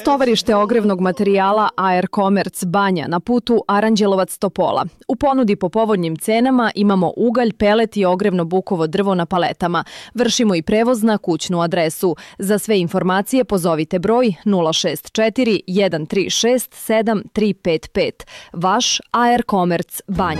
Tovarište ogrevnog materijala AR Commerce Banja na putu Aranđelovac-Topola. U ponudi po povoljnim cenama imamo ugalj, pelet i ogrevno bukovo drvo na paletama. Vršimo i prevoz na kućnu adresu. Za sve informacije pozovite broj 064 136 7355. Vaš AR Commerce Banja.